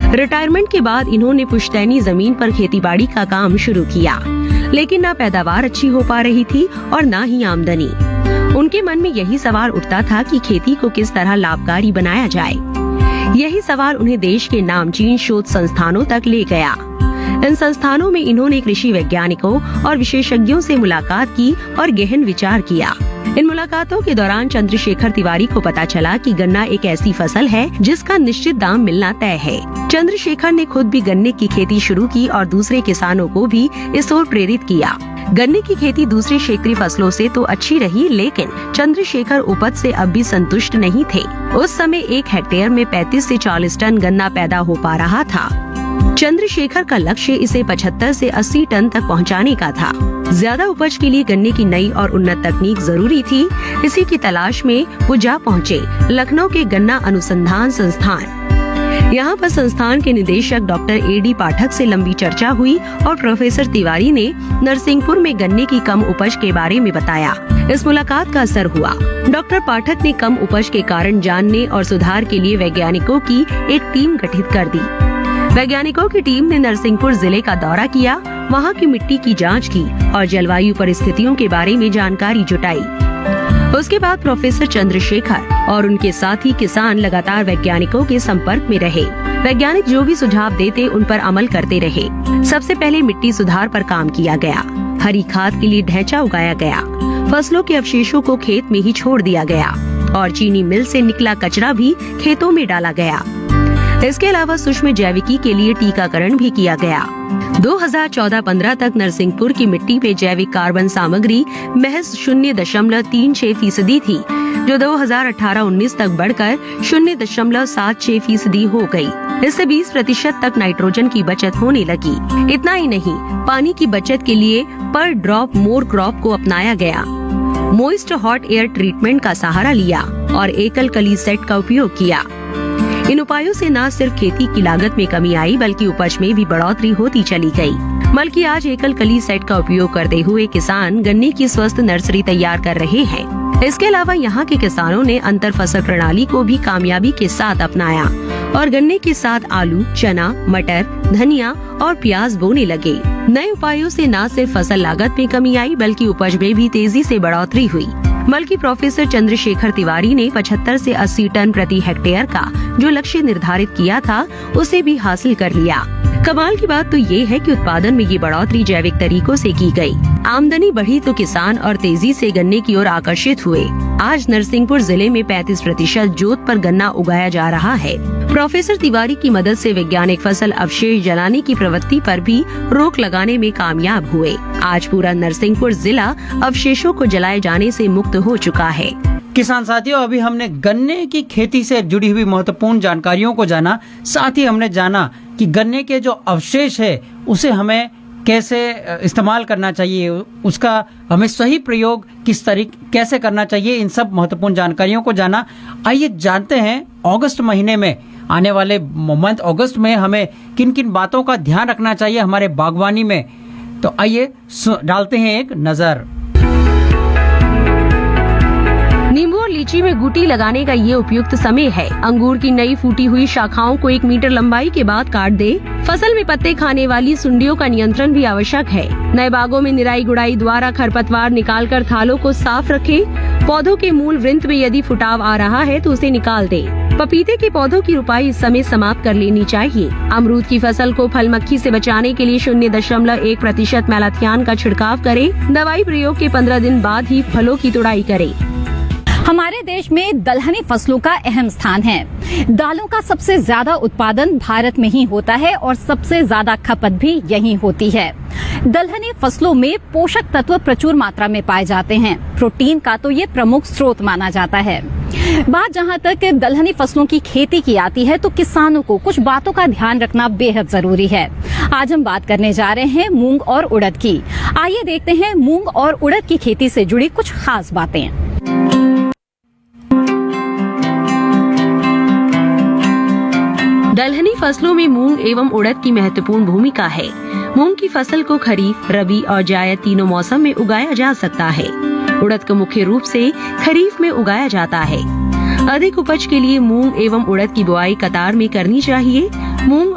Retirement के बाद इन्होंने पुश्तैनी जमीन पर खेतीबाड़ी का काम शुरू किया, लेकिन न पैदावार अच्छी हो पा रही थी और न ही आमदनी। उनके मन में यही सवाल उठता था कि खेती को किस तरह लाभकारी बनाया जाए। यही सवाल उन्हें देश के नामचीन शोध संस्थानों तक ले गया। इन संस्थानों में इन्होंने कृषि वैज्ञानिकों और विशेषज्ञों से मुलाकात की और गहन विचार किया। इन मुलाकातों के दौरान चंद्रशेखर तिवारी को पता चला कि गन्ना एक ऐसी फसल है जिसका निश्चित दाम मिलना तय है। चंद्रशेखर ने खुद भी गन्ने की खेती शुरू की और दूसरे किसानों को भी इस ओर प्रेरित किया। गन्ने की खेती दूसरी क्षेत्रीय फसलों से तो अच्छी रही, लेकिन चंद्रशेखर उपज से अब भी संतुष्ट नहीं थे। उस समय 1 हेक्टेयर में 35 से 40 टन गन्ना पैदा हो पा रहा था। चंद्रशेखर का लक्ष्य इसे 75 से 80 टन तक पहुंचाने का था। ज्यादा उपज के लिए गन्ने की नई और उन्नत तकनीक जरूरी थी। इसी की तलाश में वो जा पहुंचे लखनऊ के गन्ना अनुसंधान संस्थान। यहाँ पर संस्थान के निदेशक डॉक्टर A.D. पाठक से लंबी चर्चा हुई और प्रोफेसर तिवारी ने नरसिंहपुर में गन्ने की कम उपज के बारे में बताया। इस मुलाकात का असर हुआ। डॉक्टर पाठक ने कम उपज के कारण जानने और सुधार के लिए वैज्ञानिकों की एक टीम गठित कर दी। वैज्ञानिकों की टीम ने नरसिंहपुर जिले का दौरा किया, वहाँ की मिट्टी की जांच की और जलवायु परिस्थितियों के बारे में जानकारी जुटाई। उसके बाद प्रोफेसर चंद्रशेखर और उनके साथी किसान लगातार वैज्ञानिकों के संपर्क में रहे। वैज्ञानिक जो भी सुझाव देते उन पर अमल करते रहे। सबसे पहले मिट्टी सुधार पर काम किया गया। हरी खाद के लिए ढैंचा उगाया गया। फसलों के अवशेषों को खेत में ही छोड़ दिया गया और चीनी मिल से निकला कचरा भी खेतों में डाला गया। इसके अलावा सूक्ष्म जैविकी के लिए टीकाकरण भी किया गया। 2014-15 तक नरसिंहपुर की मिट्टी में जैविक कार्बन सामग्री महज 0.36% थी, जो 2018-19 तक बढ़कर 0.76% हो गई। इससे 20% तक नाइट्रोजन की बचत होने लगी। इतना ही नहीं, पानी की बचत के लिए पर ड्रॉप मोर क्रॉप को अपनाया गया। मोइस्ट हॉट एयर ट्रीटमेंट का सहारा लिया और एकल कली सेट का उपयोग किया। इन उपायों से न सिर्फ खेती की लागत में कमी आई, बल्कि उपज में भी बढ़ोतरी होती चली गई। बल्कि आज एकल कली सेट का उपयोग करते हुए किसान गन्ने की स्वस्थ नर्सरी तैयार कर रहे हैं। इसके अलावा यहाँ के किसानों ने अंतर फसल प्रणाली को भी कामयाबी के साथ अपनाया और गन्ने के साथ आलू, चना, मटर, धनिया और प्याज बोने लगे। नए उपायों से न सिर्फ फसल लागत में कमी आई, बल्कि उपज में भी तेजी से बढ़ोतरी हुई। बल्कि प्रोफेसर चंद्रशेखर तिवारी ने 75 से 80 टन प्रति हेक्टेयर का जो लक्ष्य निर्धारित किया था, उसे भी हासिल कर लिया। कमाल की बात तो ये है कि उत्पादन में ये बढ़ोतरी जैविक तरीकों से की गई। आमदनी बढ़ी तो किसान और तेजी से गन्ने की ओर आकर्षित हुए। आज नरसिंहपुर जिले में 35% जोत पर गन्ना उगाया जा रहा है। प्रोफेसर तिवारी की मदद से वैज्ञानिक फसल अवशेष जलाने की प्रवृत्ति पर भी रोक लगाने में कामयाब हुए। आज पूरा नरसिंहपुर जिला अवशेषों को जलाए जाने से मुक्त हो चुका है। किसान साथियों, अभी हमने गन्ने की खेती से जुड़ी हुई महत्वपूर्ण जानकारियों को जाना। साथ ही हमने जाना कि गन्ने के जो अवशेष है उसे हमें कैसे इस्तेमाल करना चाहिए, उसका हमें सही प्रयोग किस तरीके कैसे करना चाहिए, इन सब महत्वपूर्ण जानकारियों को जाना। आइए जानते हैं अगस्त महीने में, आने वाले मंथ अगस्त में हमें किन किन बातों का ध्यान रखना चाहिए हमारे बागवानी में। तो आइए डालते हैं एक नजर। नींबू और लीची में गुटी लगाने का ये उपयुक्त समय है। अंगूर की नई फूटी हुई शाखाओं को 1 मीटर लंबाई के बाद काट दे। फसल में पत्ते खाने वाली सुंडियों का नियंत्रण भी आवश्यक है। नए बागों में निराई गुड़ाई द्वारा खरपतवार निकालकर थालों को साफ रखें। पौधों के मूल वृंत में यदि फुटाव आ रहा है तो उसे निकाल दे। पपीते के पौधों की रुपाई इस समय समाप्त कर लेनी चाहिए। अमरूद की फसल को फल मक्खी से बचाने के लिए 0.1% मैलाथियान का छिड़काव करें। दवाई प्रयोग के 15 दिन बाद ही फलों की तुड़ाई करें। हमारे देश में दलहनी फसलों का अहम स्थान है। दालों का सबसे ज्यादा उत्पादन भारत में ही होता है और सबसे ज्यादा खपत भी यहीं होती है। दलहनी फसलों में पोषक तत्व प्रचुर मात्रा में पाए जाते हैं। प्रोटीन का तो ये प्रमुख स्रोत माना जाता है। बात जहां तक दलहनी फसलों की खेती की आती है तो किसानों को कुछ बातों का ध्यान रखना बेहद जरूरी है। आज हम बात करने जा रहे हैं मूंग और उड़द की। आइए देखते हैं मूंग और उड़द की खेती से जुड़ी कुछ खास बातें। दलहनी फसलों में मूंग एवं उड़द की महत्वपूर्ण भूमिका है। मूंग की फसल को खरीफ, रबी और जायद तीनों मौसम में उगाया जा सकता है। उड़द को मुख्य रूप से खरीफ में उगाया जाता है। अधिक उपज के लिए मूंग एवं उड़द की बुआई कतार में करनी चाहिए। मूंग